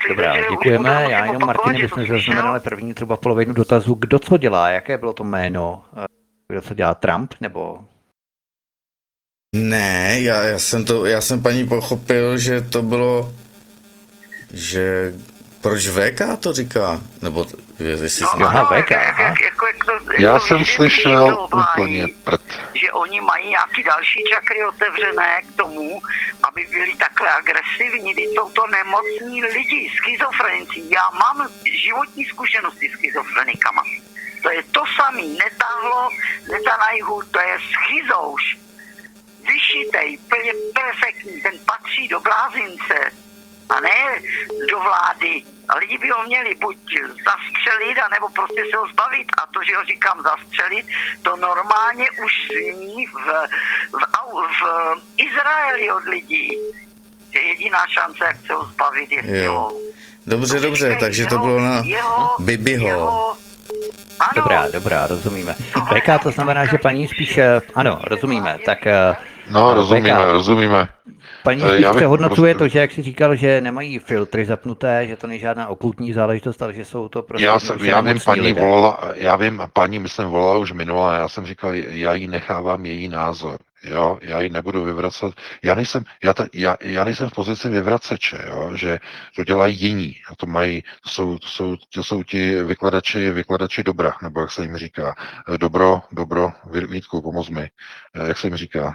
Myslíte, Dobrá, že děkujeme. už Já jenom, Martine, že bychom to slyšel? zaznamenali první třeba polovinu dotazu. Kdo co dělá? Jaké bylo to jméno? Kdo co dělá? Trump? Nebo... Ne, já jsem paní pochopil, že to bylo, že proč VK to říká? Nebo jestli jsem... Aha, VK, aha. Já jsem slyšel úplně prd. že oni mají nějaký další čakry otevřené k tomu, aby byli takhle agresivní. Jsou to nemocní lidi, schizofrenici. Já mám životní zkušenosti s schizofrenikama. To je to samý, netáhlo, netanajhu, to je schizouš. Vyšitej, plně perfektní, ten patří do blázince a ne do vlády. A lidi by ho měli buď zastřelit, anebo prostě se ho zbavit. A to, že ho říkám zastřelit, to normálně už zní v Izraeli od lidí. Je jediná šance, jak se ho zbavit, je silou. Dobře, takže to bylo na Bibiho. Dobrá, rozumíme. VK, to znamená, že paní spíš... Ano, rozumíme, tak... No, rozumíme. Paní spíš přehodnocuje to, že jak jsi říkal, že nemají filtry zapnuté, že to není žádná okultní záležitost, ale že jsou to prostě... Já vím, paní myslím volala už minule, já jsem říkal, já jí nechávám její názor. Jo, já ji nebudu vyvracet. Já nejsem v pozici vyvraceče, jo, že to dělají jiní. A to mají, to jsou ti vykladači dobra, nebo jak se jim říká. Dobro, Vítku, pomoz mi. Jak se jim říká?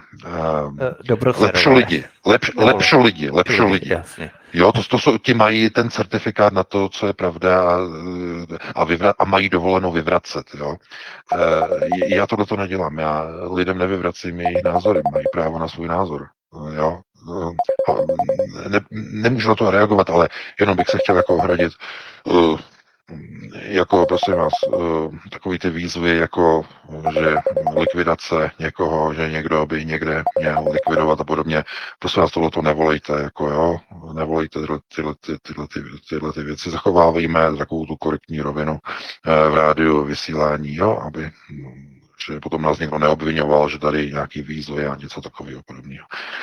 Lepšo lidi. Jasně. Jo, ti mají ten certifikát na to, co je pravda a mají dovoleno vyvracet, jo. Já tohle to nedělám, já lidem nevyvracím jejich názory, mají právo na svůj názor, jo. Nemůžu na to reagovat, ale jenom bych se chtěl jako ohradit, jako prosím vás, takový ty výzvy, jako že likvidace někoho, že někdo by někde měl likvidovat a podobně, prosím vás, tohle to nevolejte, jako jo, nevolejte tyhle ty věci, zachovávejme takovou tu korektní rovinu v rádiu vysílání, jo, aby že potom nás někdo neobvinoval, že tady nějaký výzvy a něco takového podobného.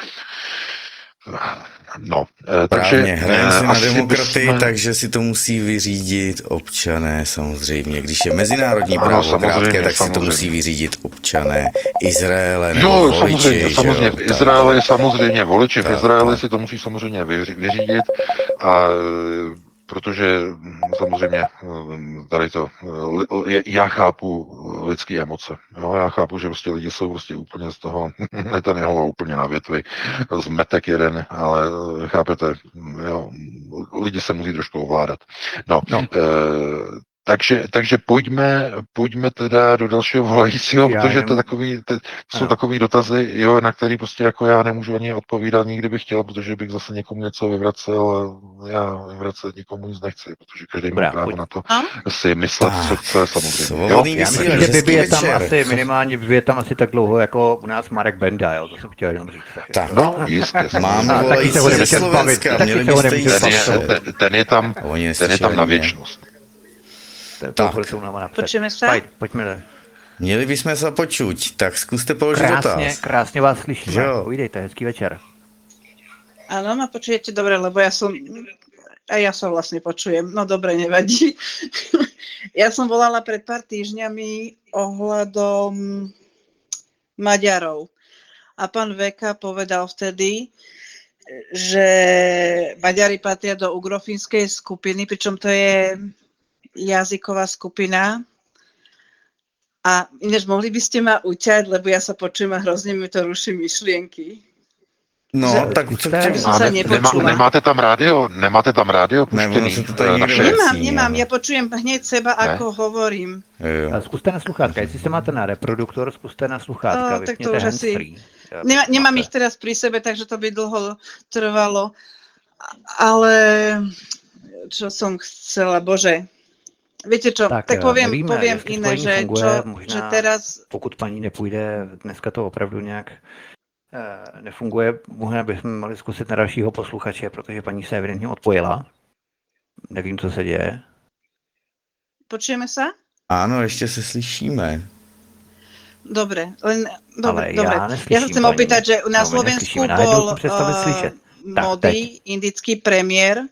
No, takže hrajeme si na demokraty, takže si to musí vyřídit občané samozřejmě. Když je mezinárodní právo krátké, tak si to musí vyřídit občané Izraele nebo voliči. Samozřejmě v Izraeli samozřejmě voliči, v Izraeli si to musí samozřejmě vyřídit a protože samozřejmě tady to, já chápu lidské emoce, jo, já chápu, že prostě lidi jsou prostě úplně z toho, ten jeho úplně na větvi, zmetek jeden, ale chápete, jo, lidi se musí trošku ovládat. No. Takže pojďme teda do dalšího volajícího, protože to jsou takový dotazy, jo, na který prostě jako já nemůžu ani odpovídat, nikdy bych chtěl, protože bych zase někomu něco vyvracel a já vyvracet nikomu nic nechci, protože každý má právo na to si myslet, co chce samozřejmě. Jo? Já myslím, že Bibi je tam asi minimálně asi tak dlouho, jako u nás Marek Benda, jo, to jsem chtěl jenom říct. Tak, no, jistě. Máme volající ze Slovenska, měli byste jít ten je tam na věčnost. Počujeme se? Pojďme. Měli bychom se počuť, tak zkuste položit dotaz. Krásně vás slyšíme. Ujdejte, hezký večer. Áno, ma počujete dobre, lebo ja sa vlastne počujem. No dobre, nevadí. Ja som volala pred pár týždňami ohľadom Maďarov. A pán Veka povedal vtedy, že Maďari patria do ugrofínskej skupiny, pričom to je jazyková skupina. A ináč mohli by ste ma uťať, lebo ja sa počujem a hrozne mi to ruší myšlienky. No, tak nemáte tam rádio? Nemám, ja počujem hneď seba, ako hovorím. Zkuste na sluchátka, jestli se máte na reproduktor, zkuste na sluchátka, tak to už asi... Nemám ich teraz pri sebe, takže to by dlho trvalo. Ale čo som chcela, bože... Viete čo, tak poviem iné, že teraz... Pokud paní nepůjde, dneska to opravdu nějak nefunguje, možná bychom mohli zkusit na dalšího posluchače, protože paní se evidentně odpojila. Nevím, co se děje. Počujeme se? Áno, ešte se slyšíme. Dobre. Ja sa chcem opýtať, že na Slovensku bol Modi, indický premiér,